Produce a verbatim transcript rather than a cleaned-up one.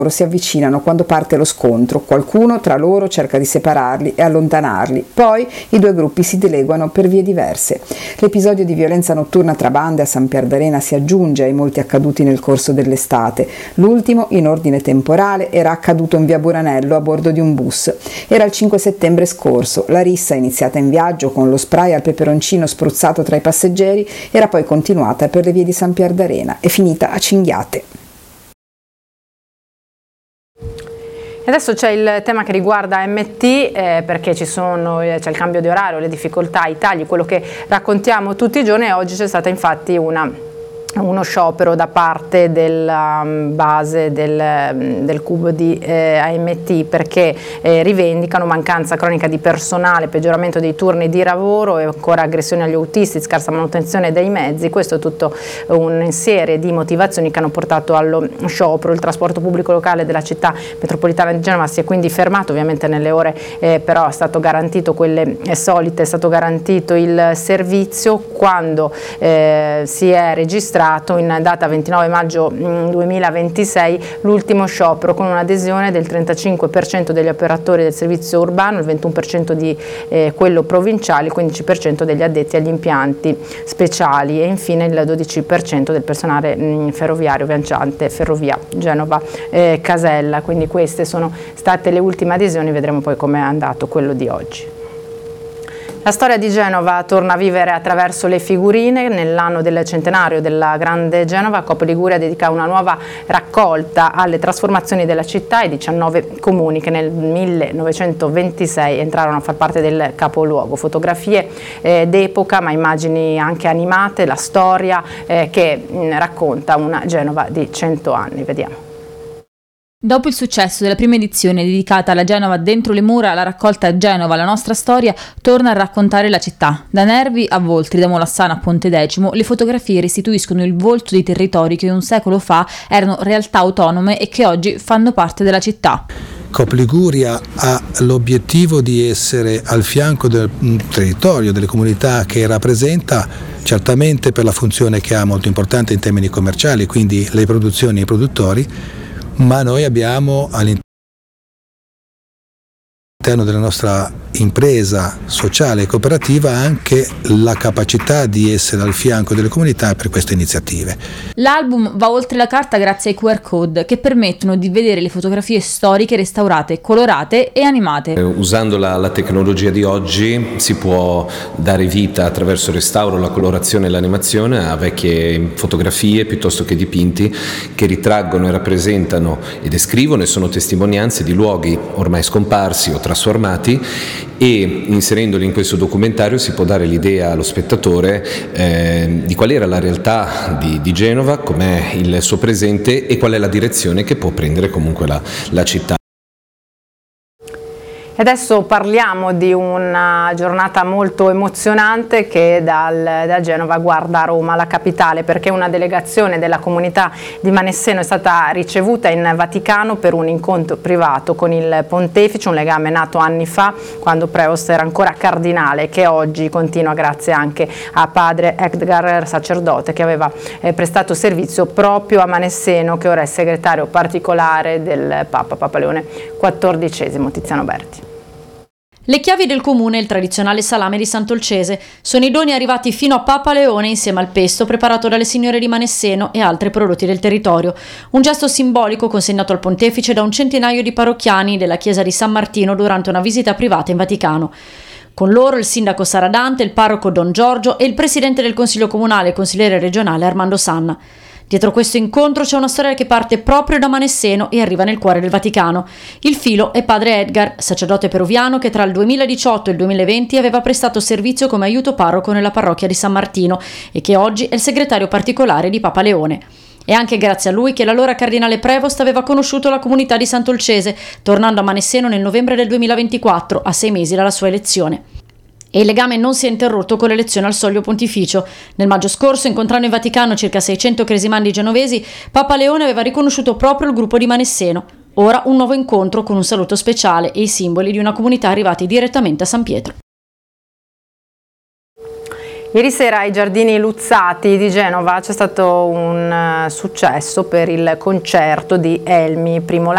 si avvicinano quando parte lo scontro, qualcuno tra loro cerca di separarli e allontanarli, poi i due gruppi si dileguano per vie diverse. L'episodio di violenza notturna tra bande a Sampierdarena si aggiunge ai molti accaduti nel corso dell'estate. L'ultimo, in ordine temporale, era accaduto in via Buranello a bordo di un bus. Era il cinque settembre scorso. La rissa, iniziata in viaggio con lo spray al peperoncino spruzzato tra i passeggeri, era poi continuata per le vie di Sampierdarena e finita a cinghiate. Adesso c'è il tema che riguarda M T, eh, perché ci sono, c'è il cambio di orario, le difficoltà, i tagli, quello che raccontiamo tutti i giorni, e oggi c'è stata infatti una uno sciopero da parte della base del, del C U B di eh, A M T, perché eh, rivendicano mancanza cronica di personale, peggioramento dei turni di lavoro e ancora aggressioni agli autisti, scarsa manutenzione dei mezzi. Questo è tutto una serie di motivazioni che hanno portato allo sciopero. Il trasporto pubblico locale della città metropolitana di Genova si è quindi fermato, ovviamente nelle ore eh, però è stato garantito quelle solite, è stato garantito il servizio. Quando eh, si è registrato in data ventinove maggio duemilaventisei l'ultimo sciopero, con un'adesione del trentacinque per cento degli operatori del servizio urbano, il ventuno per cento di eh, quello provinciale, il quindici per cento degli addetti agli impianti speciali e infine il dodici per cento del personale mh, ferroviario viaggiante Ferrovia Genova eh, Casella. Quindi queste sono state le ultime adesioni, vedremo poi come è andato quello di oggi. La storia di Genova torna a vivere attraverso le figurine. Nell'anno del centenario della Grande Genova, Coop Liguria dedica una nuova raccolta alle trasformazioni della città ai diciannove comuni che nel millenovecentoventisei entrarono a far parte del capoluogo. Fotografie eh, d'epoca, ma immagini anche animate, la storia eh, che mh, racconta una Genova di cento anni. Vediamo. Dopo il successo della prima edizione dedicata alla Genova dentro le mura, la raccolta Genova, la nostra storia, torna a raccontare la città. Da Nervi a Voltri, da Molassana a Pontedecimo, le fotografie restituiscono il volto di territori che un secolo fa erano realtà autonome e che oggi fanno parte della città. Coop Liguria ha l'obiettivo di essere al fianco del territorio, delle comunità che rappresenta, certamente per la funzione che ha molto importante in termini commerciali, quindi le produzioni e i produttori, ma noi abbiamo all'interno della nostra impresa sociale e cooperativa anche la capacità di essere al fianco delle comunità per queste iniziative. L'album va oltre la carta grazie ai Q R code che permettono di vedere le fotografie storiche restaurate, colorate e animate. Eh, usando la, la tecnologia di oggi si può dare vita attraverso il restauro, la colorazione e l'animazione a vecchie fotografie piuttosto che dipinti che ritraggono e rappresentano e descrivono e sono testimonianze di luoghi ormai scomparsi o trasformati, e inserendoli in questo documentario si può dare l'idea allo spettatore eh, di qual era la realtà di, di Genova, com'è il suo presente e qual è la direzione che può prendere comunque la, la città. Adesso parliamo di una giornata molto emozionante che dal, da Genova guarda Roma, la capitale, perché una delegazione della comunità di Manesseno è stata ricevuta in Vaticano per un incontro privato con il pontefice, un legame nato anni fa quando Prevost era ancora cardinale, che oggi continua grazie anche a padre Edgar, sacerdote che aveva eh, prestato servizio proprio a Manesseno, che ora è segretario particolare del Papa, Papa Leone quattordicesimo. Tiziano Berti. Le chiavi del comune e il tradizionale salame di Sant'Olcese sono i doni arrivati fino a Papa Leone insieme al pesto preparato dalle signore di Manesseno e altri prodotti del territorio. Un gesto simbolico consegnato al pontefice da un centinaio di parrocchiani della chiesa di San Martino durante una visita privata in Vaticano. Con loro il sindaco Sara Dante, il parroco Don Giorgio e il presidente del consiglio comunale e consigliere regionale Armando Sanna. Dietro questo incontro c'è una storia che parte proprio da Manesseno e arriva nel cuore del Vaticano. Il filo è padre Edgar, sacerdote peruviano che tra il duemiladiciotto e il duemilaventi aveva prestato servizio come aiuto parroco nella parrocchia di San Martino e che oggi è il segretario particolare di Papa Leone. È anche grazie a lui che l'allora cardinale Prevost aveva conosciuto la comunità di Sant'Olcese, tornando a Manesseno nel novembre del duemilaventiquattro, a sei mesi dalla sua elezione. E il legame non si è interrotto con l'elezione al soglio pontificio. Nel maggio scorso, incontrando in Vaticano circa seicento cresimandi genovesi, Papa Leone aveva riconosciuto proprio il gruppo di Manesseno. Ora un nuovo incontro con un saluto speciale e i simboli di una comunità arrivati direttamente a San Pietro. Ieri sera ai Giardini Luzzati di Genova c'è stato un successo per il concerto di Elmi Primo